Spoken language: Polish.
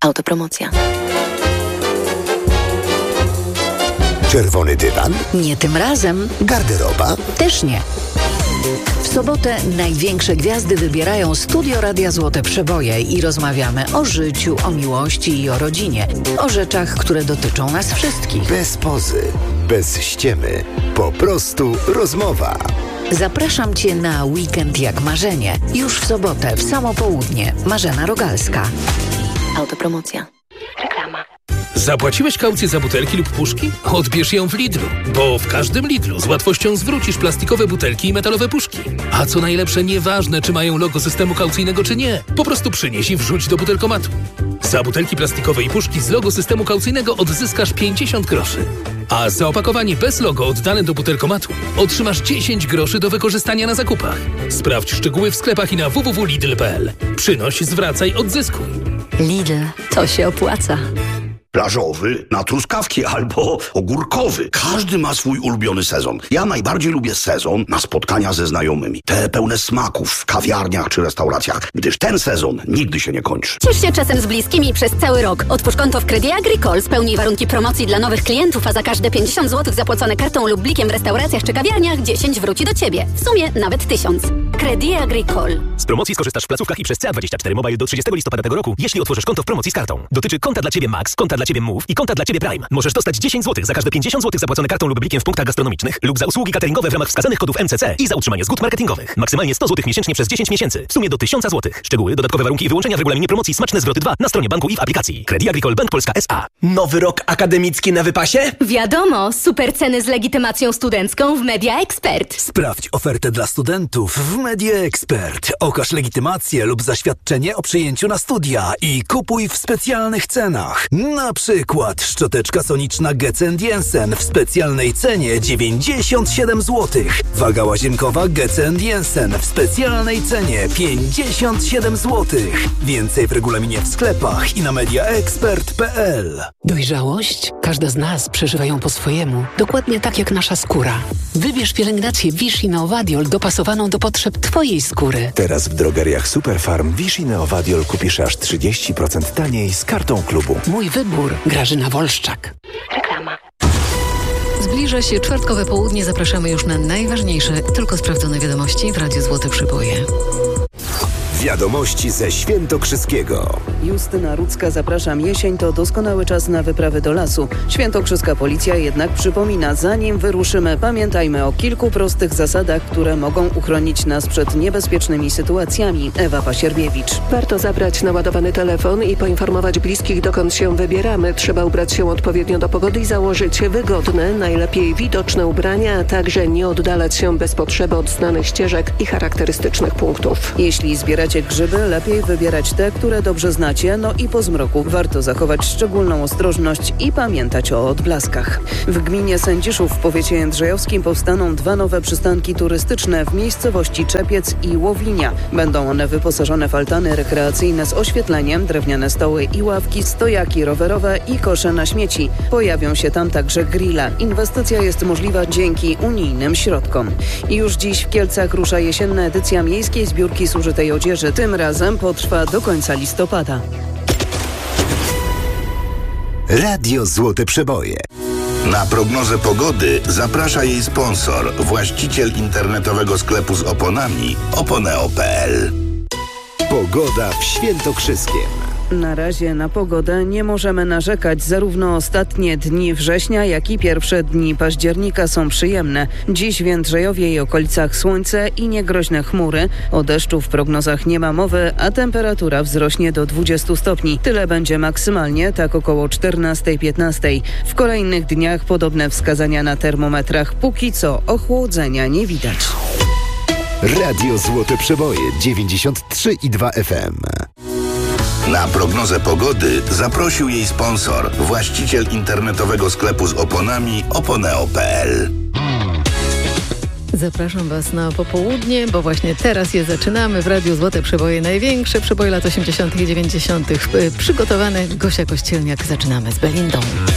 Autopromocja. Czerwony dywan? Nie tym razem. Garderoba? Też nie. W sobotę największe gwiazdy wybierają Studio Radia Złote Przeboje i rozmawiamy o życiu, o miłości i o rodzinie. O rzeczach, które dotyczą nas wszystkich. Bez pozy, bez ściemy. Po prostu rozmowa. Zapraszam Cię na Weekend jak marzenie. Już w sobotę, w samo południe. Marzena Rogalska. Autopromocja. Reklama. Zapłaciłeś kaucję za butelki lub puszki? Odbierz ją w Lidlu, bo w każdym Lidlu z łatwością zwrócisz plastikowe butelki i metalowe puszki. A co najlepsze, nieważne czy mają logo systemu kaucyjnego czy nie, po prostu przynieś i wrzuć do butelkomatu. Za butelki plastikowe i puszki z logo systemu kaucyjnego odzyskasz 50 groszy. A za opakowanie bez logo oddane do butelkomatu otrzymasz 10 groszy do wykorzystania na zakupach. Sprawdź szczegóły w sklepach i na www.lidl.pl. Przynoś, zwracaj, odzyskuj. Lidl, to się opłaca. Plażowy na truskawki albo ogórkowy. Każdy ma swój ulubiony sezon. Ja najbardziej lubię sezon na spotkania ze znajomymi. Te pełne smaków w kawiarniach czy restauracjach, gdyż ten sezon nigdy się nie kończy. Ciesz się czasem z bliskimi przez cały rok. Otwórz konto w Credit Agricole, spełnij warunki promocji dla nowych klientów, a za każde 50 zł zapłacone kartą lub blikiem w restauracjach czy kawiarniach 10 wróci do Ciebie. W sumie nawet 1000. Credit Agricole. Z promocji skorzystasz w placówkach i przez CA24 Mobile do 30 listopada tego roku, jeśli otworzysz konto w promocji z kartą. Dotyczy konta dla Ciebie Max, konta dla Ciebie Move i konta dla Ciebie Prime. Możesz dostać 10 zł za każde 50 zł zapłacone kartą lub blikiem w punktach gastronomicznych lub za usługi cateringowe w ramach wskazanych kodów MCC i za utrzymanie zgód marketingowych. Maksymalnie 100 zł miesięcznie przez 10 miesięcy. W sumie do 1000 zł. Szczegóły, dodatkowe warunki i wyłączenia w regulaminie promocji Smaczne Zwroty 2 na stronie banku i w aplikacji. Credit Agricole Bank Polska S.A. Nowy rok akademicki na wypasie? Wiadomo, super ceny z legitymacją studencką w Media Expert. Sprawdź ofertę dla studentów w Media Expert. Okaż legitymację lub zaświadczenie o przyjęciu na studia i kupuj w specjalnych cenach. Na przykład szczoteczka soniczna Getz & Jensen w specjalnej cenie 97 zł. Waga łazienkowa Getz & Jensen w specjalnej cenie 57 zł. Więcej w regulaminie w sklepach i na mediaexpert.pl. Dojrzałość? Każda z nas przeżywa ją po swojemu. Dokładnie tak jak nasza skóra. Wybierz pielęgnację Vichy Neovadiol dopasowaną do potrzeb Twojej skóry. Teraz w drogeriach Superfarm Vichy Neovadiol kupisz aż 30% taniej z kartą klubu. Mój wybór. Grażyna Wolszczak. Reklama. Zbliża się czwartkowe południe. Zapraszamy już na najważniejsze, tylko sprawdzone wiadomości w Radiu Złote Przeboje. Wiadomości ze Świętokrzyskiego. Justyna Rudzka, zapraszam. Jesień to doskonały czas na wyprawy do lasu. Świętokrzyska policja jednak przypomina, zanim wyruszymy, pamiętajmy o kilku prostych zasadach, które mogą uchronić nas przed niebezpiecznymi sytuacjami. Ewa Pasierbiewicz. Warto zabrać naładowany telefon i poinformować bliskich, dokąd się wybieramy. Trzeba ubrać się odpowiednio do pogody i założyć wygodne, najlepiej widoczne ubrania, a także nie oddalać się bez potrzeby od znanych ścieżek i charakterystycznych punktów. Jeśli zbieracie grzyby, lepiej wybierać te, które dobrze znacie, no i po zmroku warto zachować szczególną ostrożność i pamiętać o odblaskach. W gminie Sędziszów w powiecie jędrzejowskim powstaną 2 nowe przystanki turystyczne w miejscowości Czepiec i Łowlinia. Będą one wyposażone w altany rekreacyjne z oświetleniem, drewniane stoły i ławki, stojaki rowerowe i kosze na śmieci. Pojawią się tam także grille. Inwestycja jest możliwa dzięki unijnym środkom. I już dziś w Kielcach rusza jesienna edycja miejskiej zbiórki zużytej odzieży. Tym razem potrwa do końca listopada. Radio Złote Przeboje. Na prognozę pogody zaprasza jej sponsor, właściciel internetowego sklepu z oponami oponeo.pl. Pogoda w Świętokrzyskiem. Na razie na pogodę nie możemy narzekać. Zarówno ostatnie dni września, jak i pierwsze dni października są przyjemne. Dziś w Jędrzejowie i okolicach słońce i niegroźne chmury. O deszczu w prognozach nie ma mowy, a temperatura wzrośnie do 20 stopni. Tyle będzie maksymalnie, tak około 14-15. W kolejnych dniach podobne wskazania na termometrach. Póki co ochłodzenia nie widać. Radio Złote Przeboje 93,2 FM. Na prognozę pogody zaprosił jej sponsor, właściciel internetowego sklepu z oponami oponeo.pl. Zapraszam Was na popołudnie, bo właśnie teraz je zaczynamy w Radiu Złote Przeboje. Największe przeboje lat 80. i 90. Przygotowane Gosia Kościelniak. Zaczynamy z Belindą.